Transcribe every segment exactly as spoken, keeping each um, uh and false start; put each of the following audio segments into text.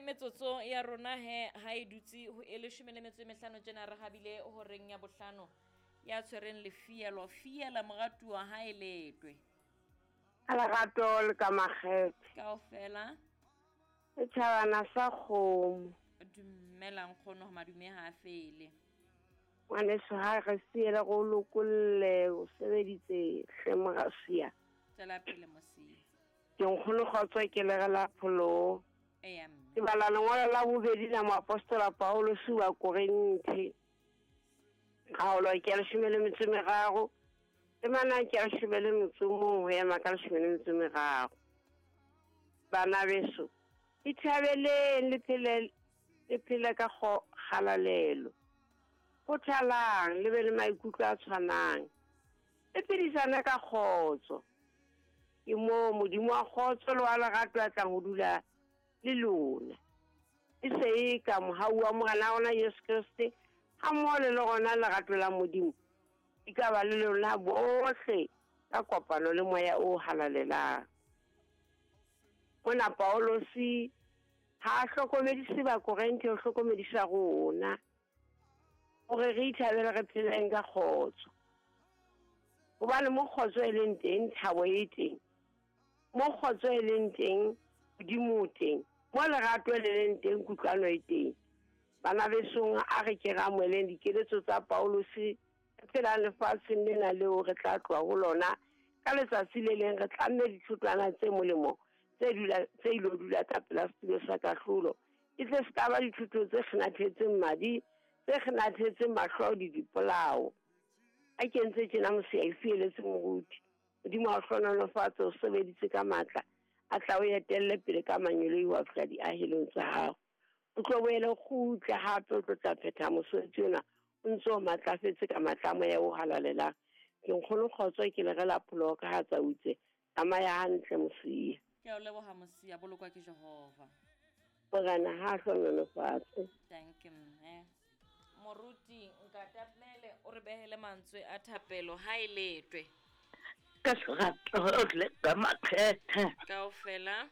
metsotso ya rona he ha e dutse ho e leshome le metso e mehlano tjena re habile ho reng ya bohlano ya tshwereng lefielo fiela moratuwa ha e letwe a lerato le ka makgethe kaofela e tjhabana sa kgomo dumelang kgono ho madume ha fele ngwaneso ha re siela go lokolle o sebeditse hlemasia tsela pele mosia ke nkgono kgotswa ke le la pholo e ya mme ke bala lengolo la bobedi la moapostola Paulo wa Korinte ga lo ke le shimele metso meraro e mana ke le shimele metso mo ho ya maka le shimele metso meraro bana beso ithabele le phele le phele ka go galalelo go thalang le be le maikutlo a tshwanang e pedisana ka khotso ke mo modimo wa khotso le wa lerato a tla go dula le lona e se ka mohau wa morena ona Yesu Kriste ha mo le lona lerato la modimo e ka ba le lona bohle ka kopano le moya o halalelang mona Paulo si ha hlokomedise ba Korinte o hlokomedisa rona gore re ithabela re pheleng ka khotso hobane mo khotso e leng teng thabo e teng mo khotso e leng teng modimo teng mo lerato le leng teng kutlwano e teng bana besong a re ke ga moeleng dikeletso tsa Paulo se phela lefatsheng lena leo re tla tloa ho lona ka letsatsi le leng re tlamme dithutwana tse molemo tse dula tse ilo dula ka pela studio sa kahlolo e tle se ka ba dithuto tse kgenathetseng madi tse kgenathetseng mahlo di dipolao a kentse tjena mosia e fieletse moruti modimo a hlonolofatse o sebeditse ka matla a tla o etelle pele ka manyolo wa fika di ahelong tsa hao o tlo boele khutla hape o tlo tla phetha mosebetsi ona o ntso matlafetse ka matlamo ya o halalelang ke nkgono kgotswa ke le rela pholo ka ha tsa utse tsamaya hantle mosia ke a o leboha mosia bolokwa ke Jehova bogana ha hlonolofatse thank you mme moruti nka tapmele o re behele mantswe a thapelo ha e letwe ka serato le ka makgethe kaofela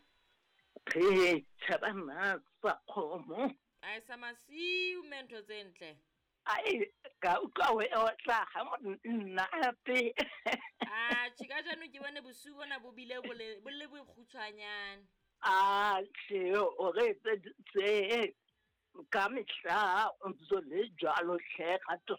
re tjhabana sa kgomo a sa masiu mento tse ntle ai ka utlwa o tla ha monna ape a tshika jano ke bone bosiu bona bo bile bole bolle bo khutshwanyane a tse o re tse ka mehla o ntso le jalo hle ga